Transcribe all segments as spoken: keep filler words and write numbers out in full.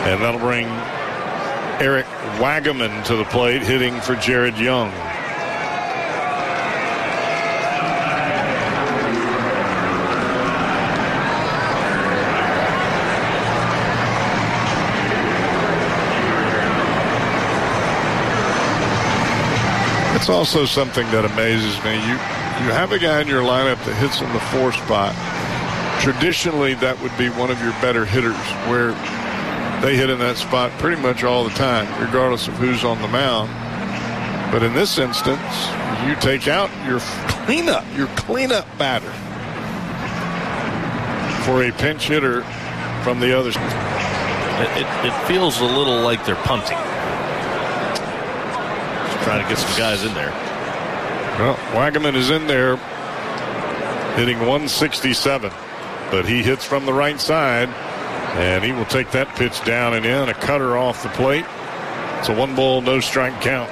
And that'll bring Eric Wagaman to the plate, hitting for Jared Young. It's also something that amazes me. You you have a guy in your lineup that hits in the four spot. Traditionally, that would be one of your better hitters, where they hit in that spot pretty much all the time, regardless of who's on the mound. But in this instance, you take out your cleanup, your cleanup batter for a pinch hitter from the other side. It, it, it feels a little like they're punting. Trying to get some guys in there. Well, Wagaman is in there hitting one sixty-seven, but he hits from the right side, and he will take that pitch down and in. A cutter off the plate. It's a one ball, no strike count.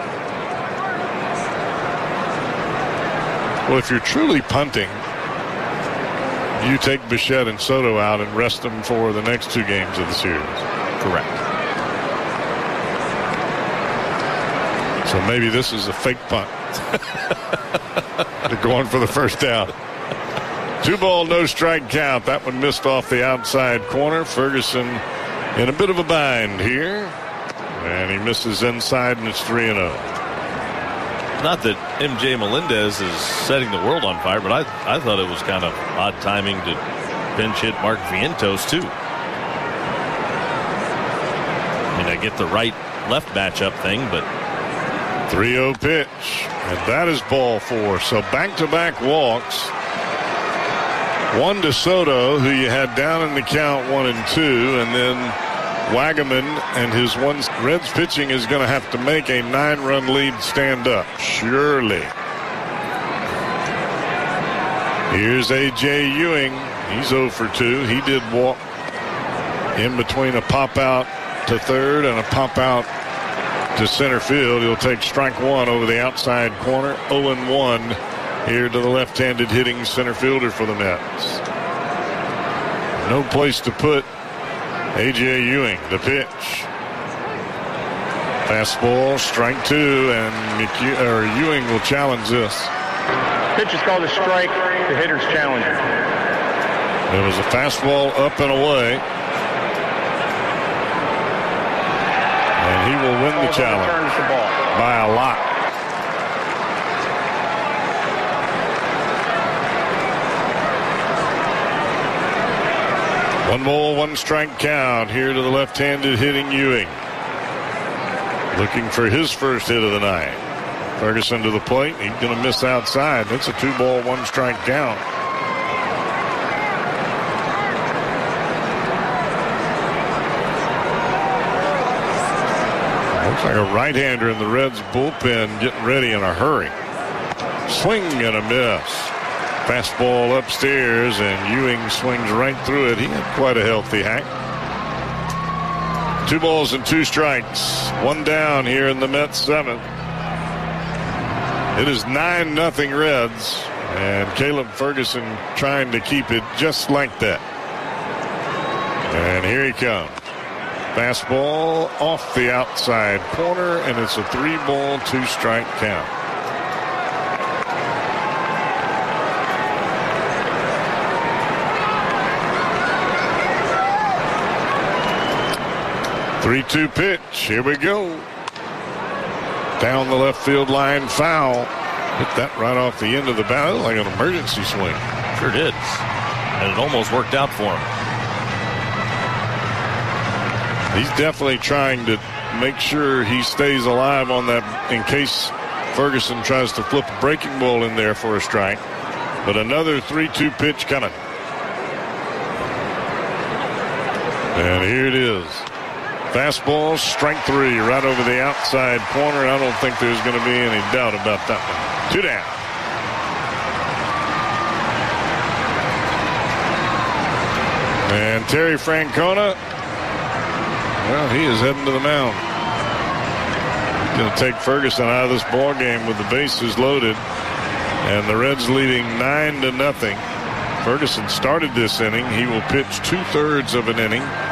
Well, if you're truly punting, you take Bichette and Soto out and rest them for the next two games of the series. Correct. So maybe this is a fake punt. They're going for the first down. Two ball, no strike count. That one missed off the outside corner. Ferguson in a bit of a bind here. And he misses inside, and it's three and oh. Not that M J Melendez is setting the world on fire, but I, I thought it was kind of odd timing to pinch hit Mark Vientos, too. I mean, I get the right-left matchup thing, but three oh pitch, and that is ball four. So back-to-back walks. One to Soto, who you had down in the count one and two, and then Wagaman and his one. Reds pitching is going to have to make a nine-run lead stand up. Surely. Here's A J Ewing. He's oh for two. He did walk in between a pop-out to third and a pop-out to center field. He'll take strike one over the outside corner. oh and one here to the left-handed hitting center fielder for the Mets. No place to put A J Ewing. The pitch. Fastball, strike two, and McEw, or Ewing will challenge this. Pitch is called a strike. The hitter's challenger. It was a fastball up and away. And he will win the challenge by a lot. One ball, one strike count here to the left-handed hitting Ewing. Looking for his first hit of the night. Ferguson to the plate. He's going to miss outside. That's a two ball, one strike count. Looks like a right-hander in the Reds bullpen getting ready in a hurry. Swing and a miss. Fastball upstairs, and Ewing swings right through it. He had quite a healthy hack. Two balls and two strikes. One down here in the Mets seventh. It is nine nothing Reds, and Caleb Ferguson trying to keep it just like that. And here he comes. Fastball off the outside corner, and it's a three ball, two strike count. three two pitch. Here we go. Down the left field line, foul. Hit that right off the end of the bat, like an emergency swing. Sure did. And it almost worked out for him. He's definitely trying to make sure he stays alive on that in case Ferguson tries to flip a breaking ball in there for a strike. But another three two pitch coming. And here it is. Fastball, strike three, right over the outside corner. I don't think there's going to be any doubt about that one. Two down. And Terry Francona, well, he is heading to the mound. He's going to take Ferguson out of this ball game with the bases loaded, and the Reds leading nine to nothing. Ferguson started this inning. He will pitch two thirds of an inning.